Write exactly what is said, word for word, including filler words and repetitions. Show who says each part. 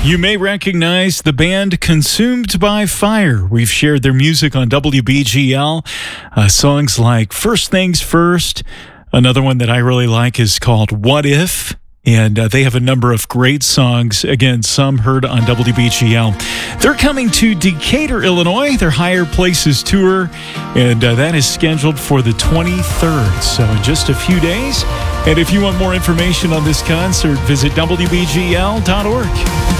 Speaker 1: You may recognize the band Consumed by Fire. We've shared their music on W B G L. Uh, songs like First Things First. Another one that I really like is called What If? And uh, they have a number of great songs. Again, some heard on W B G L. They're coming to Decatur, Illinois, their Higher Places tour, and uh, that is scheduled for the twenty-third, so in just a few days. And if you want more information on this concert, visit W B G L dot org.